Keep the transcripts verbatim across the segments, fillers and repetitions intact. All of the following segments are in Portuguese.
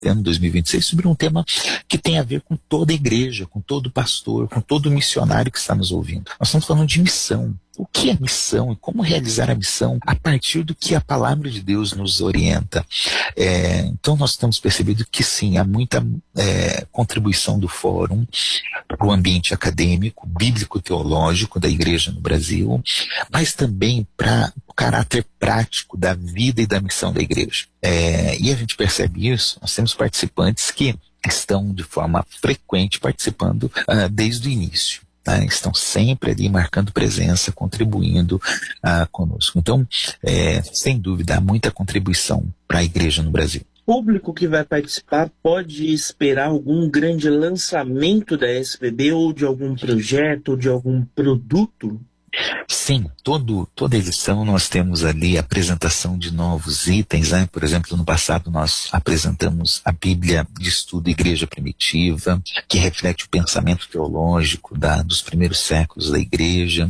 ano dois mil e vinte e seis, sobre um tema que tem a ver com toda a igreja, com todo pastor, com todo missionário que está nos ouvindo. Nós estamos falando de missão. O que é missão e como realizar a missão a partir do que a palavra de Deus nos orienta. É, então nós temos percebido que sim, há muita é, contribuição do fórum para o ambiente acadêmico, bíblico-teológico da igreja no Brasil, mas também para o caráter prático da vida e da missão da igreja. É, e a gente percebe isso, nós temos participantes que estão de forma frequente participando uh, desde o início. Tá? Estão sempre ali marcando presença, contribuindo uh, conosco. Então, é, sem dúvida, há muita contribuição para a igreja no Brasil. O público que vai participar pode esperar algum grande lançamento da S B B ou de algum projeto ou de algum produto? Sim, todo, toda edição nós temos ali a apresentação de novos itens, né? Por exemplo, no passado nós apresentamos a Bíblia de Estudo Igreja Primitiva, que reflete o pensamento teológico da, dos primeiros séculos da igreja.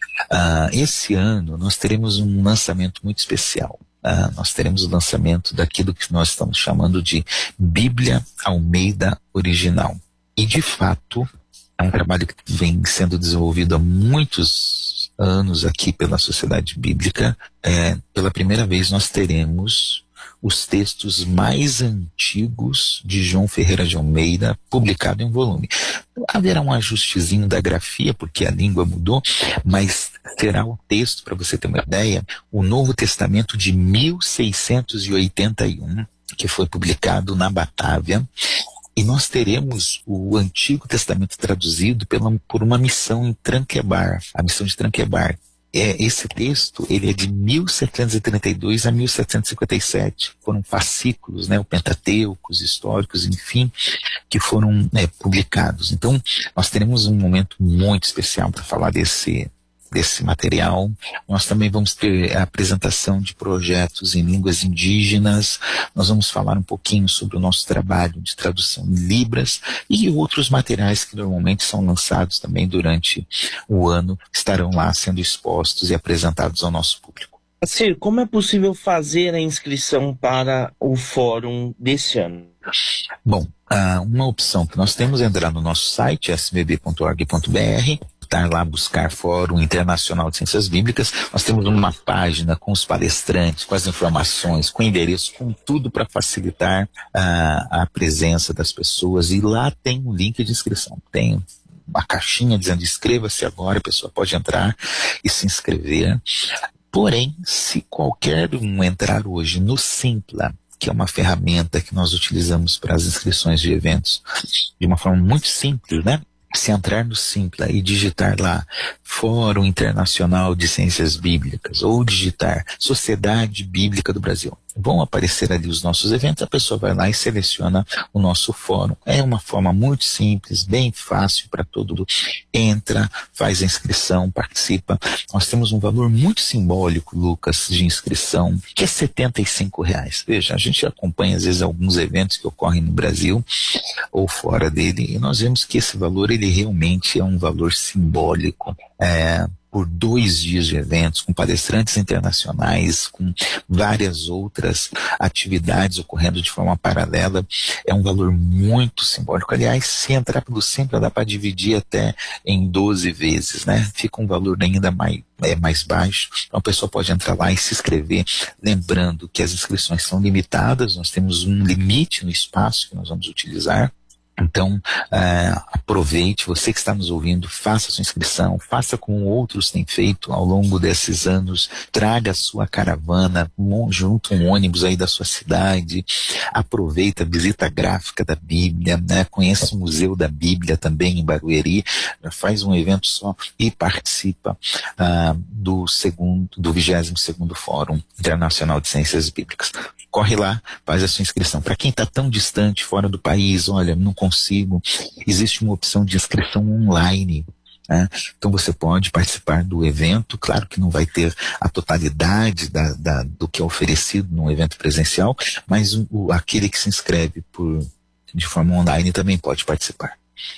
Ah, esse ano nós teremos um lançamento muito especial. Ah, nós teremos o lançamento daquilo que nós estamos chamando de Bíblia Almeida Original. E de fato, é um trabalho que vem sendo desenvolvido há muitos anos aqui pela Sociedade Bíblica. É, pela primeira vez nós teremos os textos mais antigos de João Ferreira de Almeida publicado em volume. Haverá um ajustezinho da grafia, porque a língua mudou, mas será o texto, para você ter uma ideia, o Novo Testamento de mil seiscentos e oitenta e um, que foi publicado na Batávia. E nós teremos o Antigo Testamento traduzido pela, por uma missão em Tranquebar, a missão de Tranquebar. É, esse texto ele é de mil setecentos e trinta e dois a mil setecentos e cinquenta e sete. Foram fascículos, né, o Pentateuco, os históricos, enfim, que foram é, publicados. Então, nós teremos um momento muito especial para falar desse desse material. Nós também vamos ter a apresentação de projetos em línguas indígenas, nós vamos falar um pouquinho sobre o nosso trabalho de tradução em Libras e outros materiais que normalmente são lançados também durante o ano, estarão lá sendo expostos e apresentados ao nosso público. Ciro, como é possível fazer a inscrição para o fórum desse ano? Bom, uma opção que nós temos é entrar no nosso site, s b b ponto org ponto b r, estar lá, buscar Fórum Internacional de Ciências Bíblicas. Nós temos uma página com os palestrantes, com as informações, com endereço, com tudo para facilitar a, a presença das pessoas. E lá tem um link de inscrição, tem uma caixinha dizendo inscreva-se agora, a pessoa pode entrar e se inscrever. Porém, se qualquer um entrar hoje no Simpla, que é uma ferramenta que nós utilizamos para as inscrições de eventos de uma forma muito simples, né? Se entrar no Simpla e digitar lá Fórum Internacional de Ciências Bíblicas ou digitar Sociedade Bíblica do Brasil, vão aparecer ali os nossos eventos, a pessoa vai lá e seleciona o nosso fórum. É uma forma muito simples, bem fácil para todo mundo. Entra, faz a inscrição, participa. Nós temos um valor muito simbólico, Lucas, de inscrição, que é setenta e cinco reais. Veja, a gente acompanha às vezes alguns eventos que ocorrem no Brasil ou fora dele, e nós vemos que esse valor, ele realmente é um valor simbólico. É, por dois dias de eventos, com palestrantes internacionais, com várias outras atividades ocorrendo de forma paralela, é um valor muito simbólico. Aliás, se entrar pelo Simpla, dá para dividir até em doze vezes, né? Fica um valor ainda mais, é, mais baixo. Então a pessoa pode entrar lá e se inscrever, lembrando que as inscrições são limitadas, nós temos um limite no espaço que nós vamos utilizar. Então, uh, aproveite, você que está nos ouvindo, faça sua inscrição, faça como outros têm feito ao longo desses anos, traga a sua caravana, um, junto um ônibus aí da sua cidade, aproveita a visita gráfica da Bíblia, né? Conheça o Museu da Bíblia também em Barueri, faz um evento só e participa uh, do segundo, do vigésimo segundo Fórum Internacional de Ciências Bíblicas. Corre lá, faz a sua inscrição. Para quem está tão distante, fora do país, olha, não consigo, existe uma opção de inscrição online. Né? Então você pode participar do evento, claro que não vai ter a totalidade da, da, do que é oferecido num evento presencial, mas o, aquele que se inscreve por, de forma online também pode participar.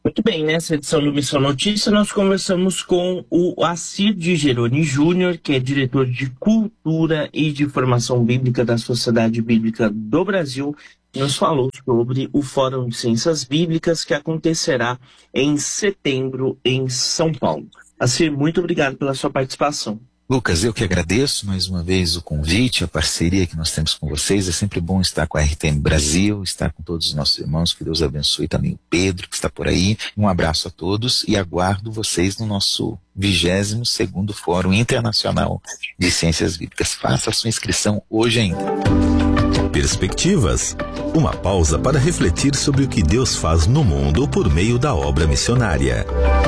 Muito bem, nessa edição do Missão Notícia nós conversamos com o Acir de Geroni Júnior, que é diretor de Cultura e de Formação Bíblica da Sociedade Bíblica do Brasil, que nos falou sobre o Fórum de Ciências Bíblicas que acontecerá em setembro em São Paulo. Acir, muito obrigado pela sua participação. Lucas, eu que agradeço mais uma vez o convite, a parceria que nós temos com vocês. É sempre bom estar com a R T M Brasil, estar com todos os nossos irmãos. Que Deus abençoe também o Pedro, que está por aí. Um abraço a todos e aguardo vocês no nosso vigésimo segundo Fórum Internacional de Ciências Bíblicas. Faça a sua inscrição hoje ainda. Perspectivas. Uma pausa para refletir sobre o que Deus faz no mundo por meio da obra missionária.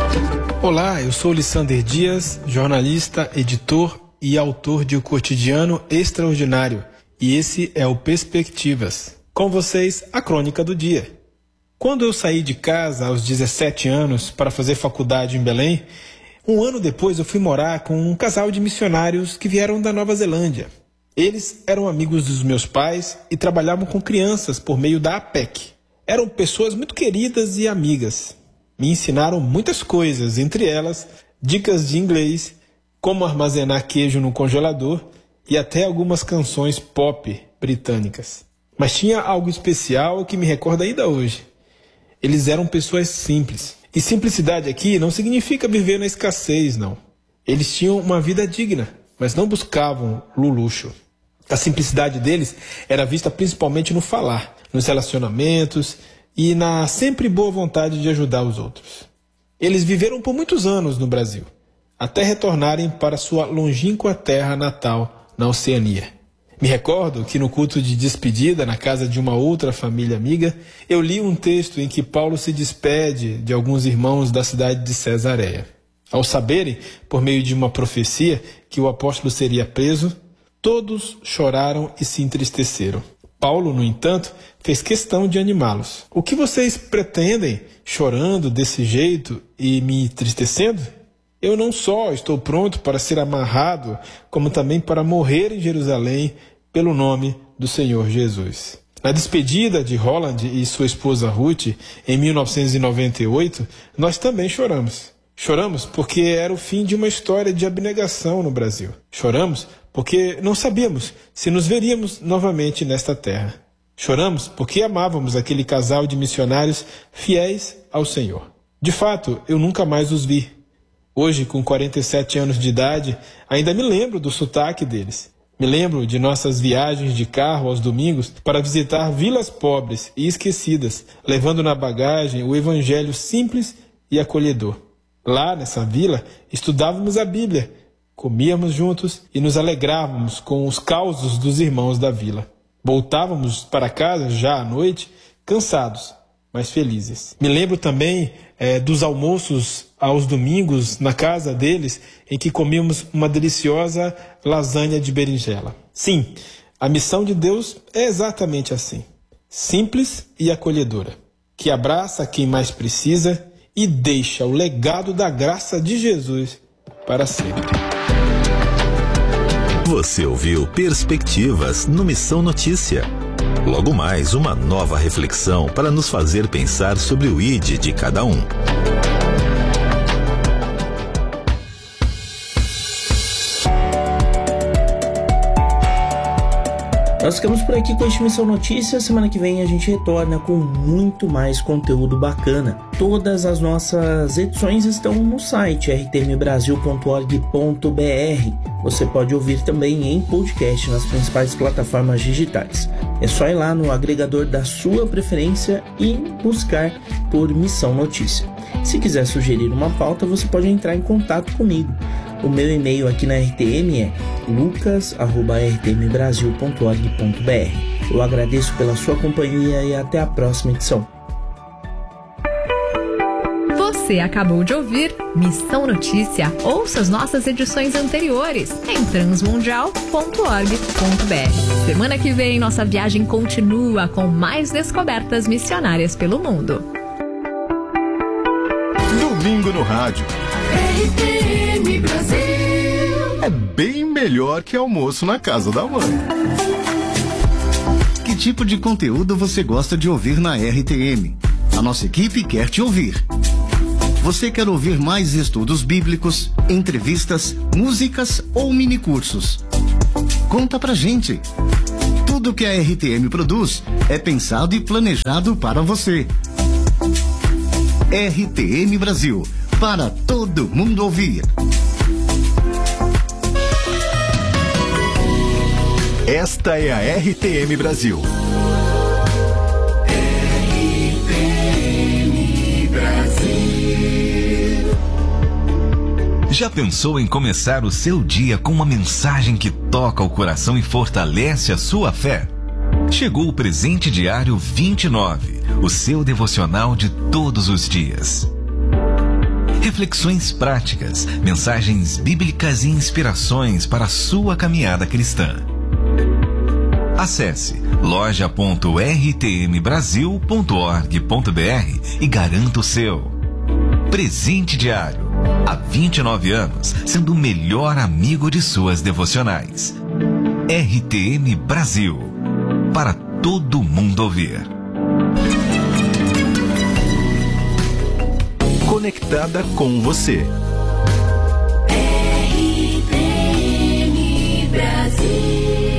Olá, eu sou Lissander Dias, jornalista, editor e autor de O Cotidiano Extraordinário, e esse é o Perspectivas. Com vocês, a crônica do dia. Quando eu saí de casa aos dezessete anos para fazer faculdade em Belém, um ano depois eu fui morar com um casal de missionários que vieram da Nova Zelândia. Eles eram amigos dos meus pais e trabalhavam com crianças por meio da A P E C. Eram pessoas muito queridas e amigas. Me ensinaram muitas coisas, entre elas dicas de inglês, como armazenar queijo no congelador e até algumas canções pop britânicas. Mas tinha algo especial que me recorda ainda hoje. Eles eram pessoas simples. E simplicidade aqui não significa viver na escassez, não. Eles tinham uma vida digna, mas não buscavam o luxo. A simplicidade deles era vista principalmente no falar, nos relacionamentos e na sempre boa vontade de ajudar os outros. Eles viveram por muitos anos no Brasil, até retornarem para sua longínqua terra natal, na Oceania. Me recordo que no culto de despedida, na casa de uma outra família amiga, eu li um texto em que Paulo se despede de alguns irmãos da cidade de Cesareia. Ao saberem, por meio de uma profecia, que o apóstolo seria preso, todos choraram e se entristeceram. Paulo, no entanto, fez questão de animá-los. O que vocês pretendem, chorando desse jeito e me entristecendo? Eu não só estou pronto para ser amarrado, como também para morrer em Jerusalém pelo nome do Senhor Jesus. Na despedida de Roland e sua esposa Ruth, em mil novecentos e noventa e oito, nós também choramos. Choramos porque era o fim de uma história de abnegação no Brasil. Choramos porque não sabíamos se nos veríamos novamente nesta terra. Choramos porque amávamos aquele casal de missionários fiéis ao Senhor. De fato, eu nunca mais os vi. Hoje, com quarenta e sete anos de idade, ainda me lembro do sotaque deles. Me lembro de nossas viagens de carro aos domingos para visitar vilas pobres e esquecidas, levando na bagagem o evangelho simples e acolhedor. Lá, nessa vila, estudávamos a Bíblia, comíamos juntos e nos alegrávamos com os causos dos irmãos da vila. Voltávamos para casa já à noite, cansados, mas felizes. Me lembro também é, dos almoços aos domingos na casa deles, em que comíamos uma deliciosa lasanha de berinjela. Sim, a missão de Deus é exatamente assim, simples e acolhedora, que abraça quem mais precisa e deixa o legado da graça de Jesus para sempre. Você ouviu Perspectivas no Missão Notícia. Logo mais, uma nova reflexão para nos fazer pensar sobre o I D de cada um. Nós ficamos por aqui com este Missão Notícia. Semana que vem a gente retorna com muito mais conteúdo bacana. Todas as nossas edições estão no site r t m brasil ponto org ponto b r. Você pode ouvir também em podcast nas principais plataformas digitais. É só ir lá no agregador da sua preferência e buscar por Missão Notícia. Se quiser sugerir uma pauta, você pode entrar em contato comigo. O meu e-mail aqui na R T M é lucas arroba r t m brasil ponto org ponto b r. Eu agradeço pela sua companhia e até a próxima edição. Você acabou de ouvir Missão Notícia. Ouça as nossas edições anteriores em transmundial ponto org ponto b r. Semana que vem, nossa viagem continua com mais descobertas missionárias pelo mundo. Domingo no rádio. R T M Brasil. É bem melhor que almoço na casa da mãe. Que tipo de conteúdo você gosta de ouvir na R T M? A nossa equipe quer te ouvir. Você quer ouvir mais estudos bíblicos, entrevistas, músicas ou minicursos? Conta pra gente. Tudo que a R T M produz é pensado e planejado para você. R T M Brasil, para todo mundo ouvir. Esta é a R T M Brasil. R T M Brasil. Já pensou em começar o seu dia com uma mensagem que toca o coração e fortalece a sua fé? Chegou o Presente Diário vinte e nove, o seu devocional de todos os dias. Reflexões práticas, mensagens bíblicas e inspirações para a sua caminhada cristã. Acesse loja ponto r t m brasil ponto org ponto b r e garanta o seu. Presente Diário, há vinte e nove anos, sendo o melhor amigo de suas devocionais. R T M Brasil, para todo mundo ouvir. Conectada com você. R T M Brasil.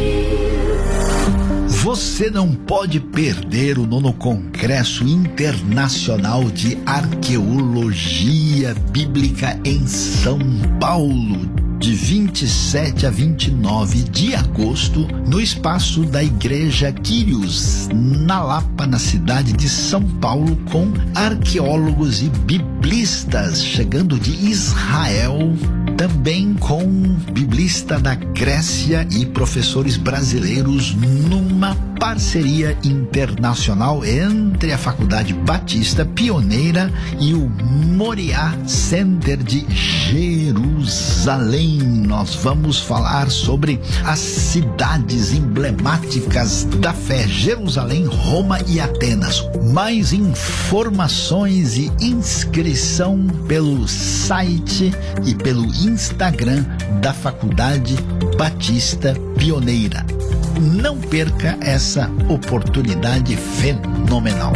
Você não pode perder o nono Congresso Internacional de Arqueologia Bíblica em São Paulo, de vinte e sete a vinte e nove de agosto, no espaço da Igreja Quírios, na Lapa, na cidade de São Paulo, com arqueólogos e biblistas chegando de Israel, também com biblista da Grécia e professores brasileiros, numa parceria internacional entre a Faculdade Batista Pioneira e o Moriá Center de Jerusalém. Nós vamos falar sobre as cidades emblemáticas da fé: Jerusalém, Roma e Atenas. Mais informações e inscrição pelo site e pelo Instagram da Faculdade Batista Pioneira. Não perca essa oportunidade fenomenal.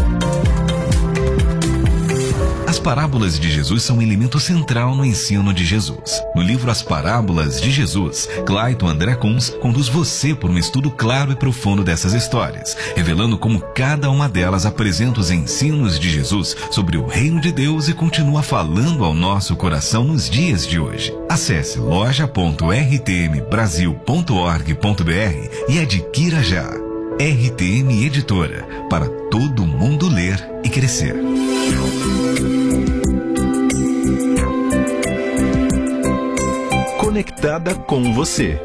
As parábolas de Jesus são um elemento central no ensino de Jesus. No livro As Parábolas de Jesus, Clayton André Kunz conduz você por um estudo claro e profundo dessas histórias, revelando como cada uma delas apresenta os ensinos de Jesus sobre o reino de Deus e continua falando ao nosso coração nos dias de hoje. Acesse loja ponto r t m brasil ponto org ponto b r e adquira já. R T M Editora, para todo mundo ler e crescer. Conectada com você.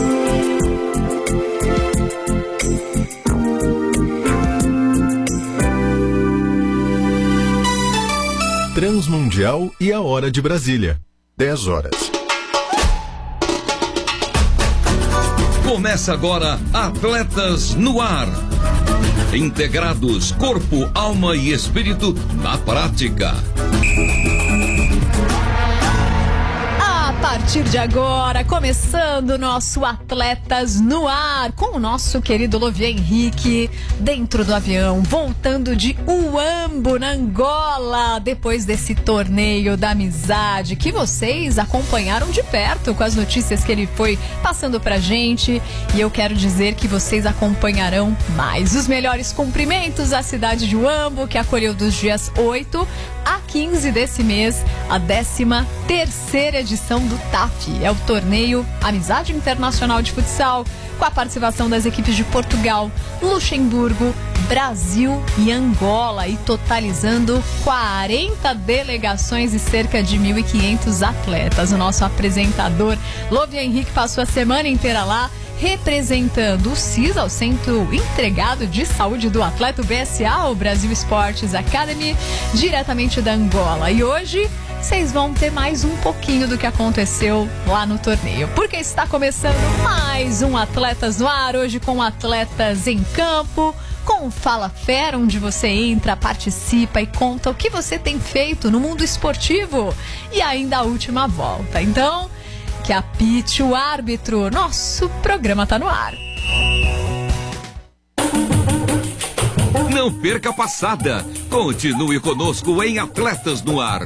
Transmundial e a hora de Brasília. dez horas. Começa agora Atletas no Ar. Integrados corpo, alma e espírito na prática. A partir de agora, começando o nosso Atletas no Ar, com o nosso querido Lovier Henrique, dentro do avião, voltando de Uambo, na Angola, depois desse torneio da amizade, que vocês acompanharam de perto com as notícias que ele foi passando pra gente, e eu quero dizer que vocês acompanharão mais. Os melhores cumprimentos à cidade de Uambo, que acolheu dos dias oito a quinze desse mês, a décima terceira edição do T A F, é o Torneio Amizade Internacional de Futsal, com a participação das equipes de Portugal, Luxemburgo, Brasil e Angola, e totalizando quarenta delegações e cerca de mil e quinhentos atletas. O nosso apresentador Lovier Henrique passou a semana inteira lá, representando o CISA, o Centro Integrado de Saúde do Atleta, o B S A, o Brasil Sports Academy, diretamente da Angola. E hoje vocês vão ter mais um pouquinho do que aconteceu lá no torneio, porque está começando mais um Atletas no Ar, hoje com atletas em campo, com o Fala Fera, onde você entra, participa e conta o que você tem feito no mundo esportivo, e ainda a última volta. Então, que apite o árbitro, nosso programa tá no ar. Não perca a passada. Continue conosco em Atletas no Ar.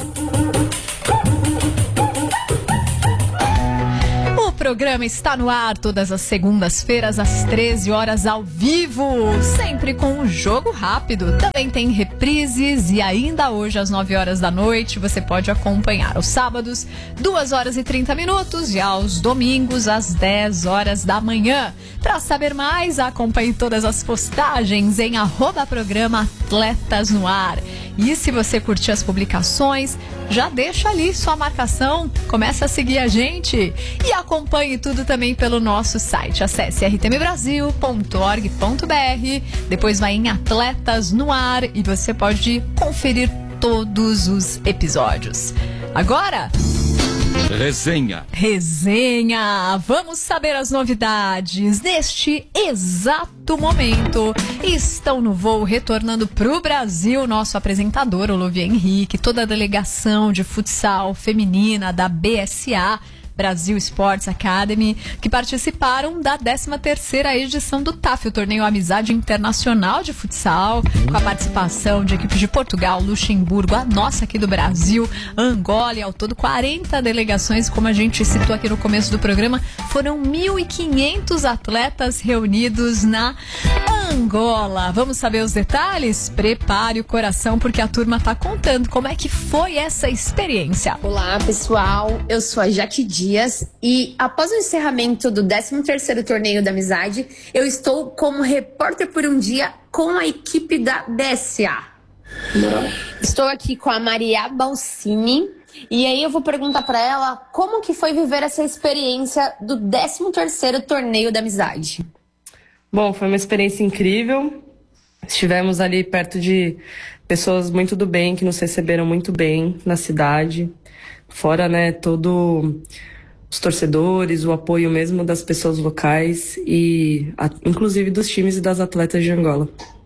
O programa está no ar todas as segundas-feiras às treze horas ao vivo, sempre com um jogo rápido. Também tem reprises e ainda hoje às nove horas da noite você pode acompanhar aos sábados duas horas e trinta minutos e aos domingos às dez horas da manhã. Para saber mais, acompanhe todas as postagens em arroba programa Atletas no Ar. E se você curtir as publicações, já deixa ali sua marcação, começa a seguir a gente e acompanhe tudo também pelo nosso site. Acesse r t m brasil ponto org ponto b r, depois vai em Atletas no Ar e você pode conferir todos os episódios. Agora... Resenha. Resenha. Vamos saber as novidades. Neste exato momento, estão no voo retornando para o Brasil nosso apresentador, Olivia Henrique, toda a delegação de futsal feminina da B S A, Brasil Sports Academy, que participaram da décima terceira edição do T A F, o Torneio Amizade Internacional de Futsal, com a participação de equipes de Portugal, Luxemburgo, a nossa aqui do Brasil, Angola e ao todo quarenta delegações, como a gente citou aqui no começo do programa, foram mil e quinhentos atletas reunidos na Angola. Vamos saber os detalhes? Prepare o coração porque a turma tá contando como é que foi essa experiência. Olá, pessoal. Eu sou a Jaque Dias e após o encerramento do décimo terceiro Torneio da Amizade, eu estou como repórter por um dia com a equipe da B S A. Estou aqui com a Maria Balsini e aí eu vou perguntar para ela como que foi viver essa experiência do décimo terceiro Torneio da Amizade. Bom, foi uma experiência incrível. Estivemos ali perto de pessoas muito do bem, que nos receberam muito bem na cidade. Fora, né, todos os torcedores, o apoio mesmo das pessoas locais e a, inclusive dos times e das atletas de Angola.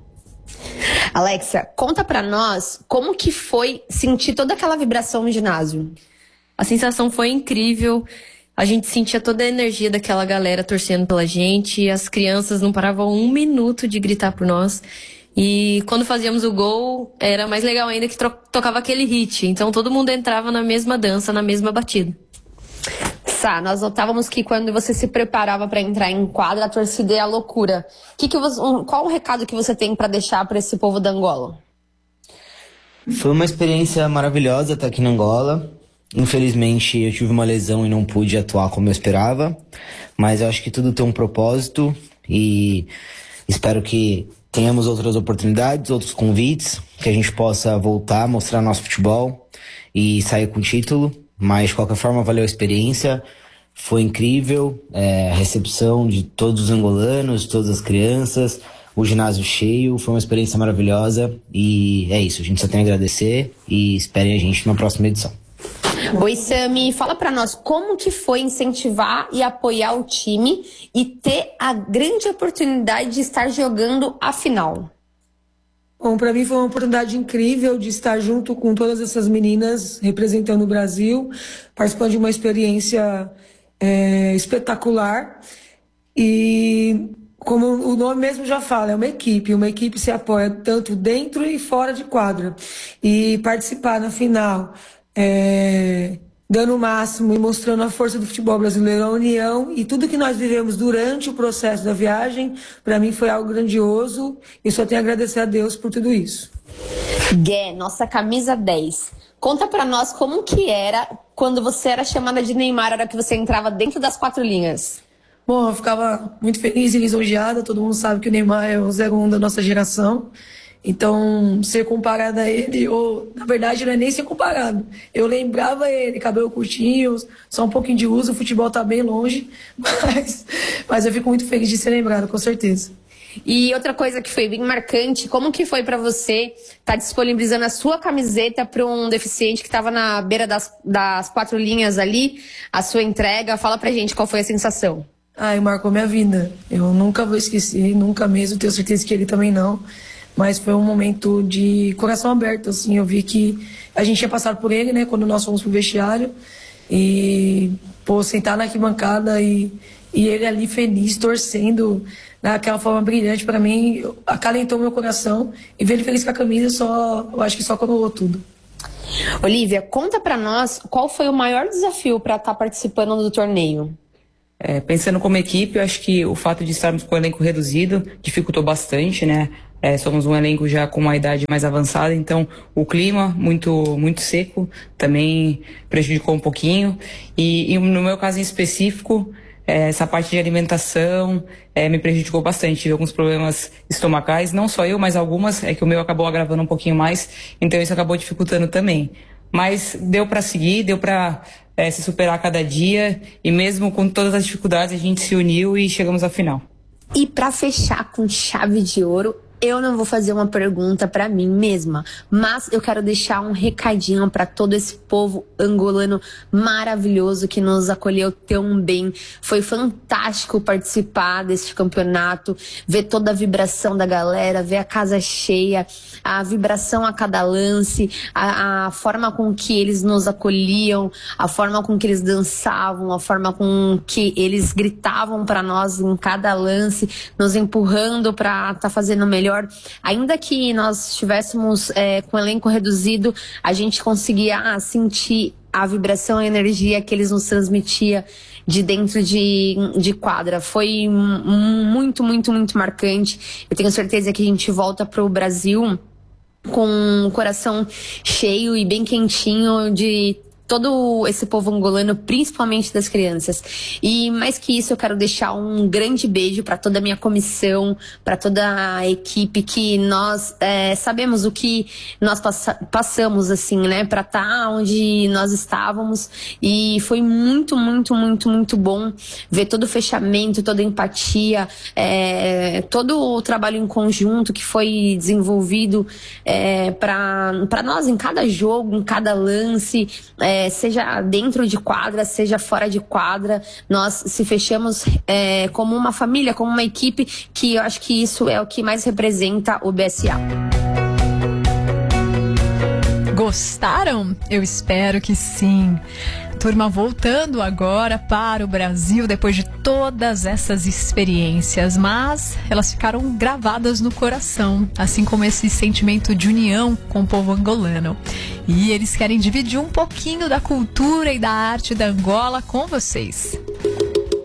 Alexia, conta pra nós como que foi sentir toda aquela vibração no ginásio. A sensação foi incrível. A gente sentia toda a energia daquela galera torcendo pela gente. E as crianças não paravam um minuto de gritar por nós. E quando fazíamos o gol, era mais legal ainda que tocava aquele hit. Então todo mundo entrava na mesma dança, na mesma batida. Sá, nós notávamos que quando você se preparava para entrar em quadra, a torcida é a loucura. Que que você, um, qual o recado que você tem para deixar para esse povo da Angola? Foi uma experiência maravilhosa estar aqui na Angola. Infelizmente eu tive uma lesão e não pude atuar como eu esperava, mas eu acho que tudo tem um propósito e espero que tenhamos outras oportunidades, outros convites, que a gente possa voltar, mostrar nosso futebol e sair com título. Mas de qualquer forma valeu a experiência, foi incrível, é, a recepção de todos os angolanos, todas as crianças, o ginásio cheio, foi uma experiência maravilhosa e é isso, a gente só tem a agradecer e esperem a gente na próxima edição. Oi, Sami, fala pra nós como que foi incentivar e apoiar o time e ter a grande oportunidade de estar jogando a final. Bom, pra mim foi uma oportunidade incrível de estar junto com todas essas meninas representando o Brasil, participando de uma experiência é, espetacular e como o nome mesmo já fala, é uma equipe, uma equipe se apoia tanto dentro e fora de quadra e participar na final É, dando o máximo e mostrando a força do futebol brasileiro, a união e tudo que nós vivemos durante o processo da viagem, para mim foi algo grandioso e só tenho a agradecer a Deus por tudo isso. Gué, nossa camisa dez, conta pra nós como que era quando você era chamada de Neymar, a hora que você entrava dentro das quatro linhas. Bom, eu ficava muito feliz e lisonjeada, todo mundo sabe que o Neymar é o zero um da nossa geração. Então, ser comparado a ele, ou na verdade não é nem ser comparado. Eu lembrava ele, cabelo curtinho, só um pouquinho de uso, o futebol tá bem longe, mas, mas eu fico muito feliz de ser lembrado, com certeza. E outra coisa que foi bem marcante, como que foi pra você estar tá disponibilizando a sua camiseta para um deficiente que estava na beira das, das quatro linhas ali, a sua entrega? Fala pra gente qual foi a sensação. Ai, marcou minha vida. Eu nunca vou esquecer, nunca mesmo, tenho certeza que ele também não. Mas foi um momento de coração aberto, assim, eu vi que a gente tinha passado por ele, né, quando nós fomos pro vestiário, e, pô, sentar na arquibancada e, e ele ali feliz, torcendo daquela forma brilhante para mim, acalentou meu coração, e ver ele feliz com a camisa, só, eu acho que só coroou tudo. Olivia, conta pra nós qual foi o maior desafio para estar tá participando do torneio. É, pensando como equipe, eu acho que o fato de estarmos com o elenco reduzido dificultou bastante, né? É, somos um elenco já com uma idade mais avançada, então o clima muito, muito seco também prejudicou um pouquinho. E, e no meu caso em específico, é, essa parte de alimentação é, me prejudicou bastante. Tive alguns problemas estomacais, não só eu, mas algumas, é que o meu acabou agravando um pouquinho mais, então isso acabou dificultando também. Mas deu para seguir, deu para é, se superar a cada dia, e mesmo com todas as dificuldades a gente se uniu e chegamos à final. E para fechar com chave de ouro, eu não vou fazer uma pergunta para mim mesma, mas eu quero deixar um recadinho para todo esse povo angolano maravilhoso que nos acolheu tão bem. Foi fantástico participar desse campeonato, ver toda a vibração da galera, ver a casa cheia, a vibração a cada lance, a, a forma com que eles nos acolhiam, a forma com que eles dançavam, a forma com que eles gritavam para nós em cada lance, nos empurrando para estar tá fazendo melhor. Ainda que nós estivéssemos é, com o elenco reduzido, a gente conseguia ah, sentir a vibração, a energia que eles nos transmitiam de dentro de, de quadra. Foi muito, muito, muito marcante. Eu tenho certeza que a gente volta para o Brasil com o coração cheio e bem quentinho de todo esse povo angolano, principalmente das crianças. E mais que isso, eu quero deixar um grande beijo para toda a minha comissão, para toda a equipe, que nós é, sabemos o que nós passa passamos, assim, né, para estar tá onde nós estávamos. E foi muito, muito, muito, muito bom ver todo o fechamento, toda a empatia, é, todo o trabalho em conjunto que foi desenvolvido é, para nós em cada jogo, em cada lance, é, seja dentro de quadra, seja fora de quadra. Nós se fechamos é, como uma família, como uma equipe, que eu acho que isso é o que mais representa o B S A. Gostaram? Eu espero que sim. Turma voltando agora para o Brasil depois de todas essas experiências, mas elas ficaram gravadas no coração, assim como esse sentimento de união com o povo angolano. E eles querem dividir um pouquinho da cultura e da arte da Angola com vocês.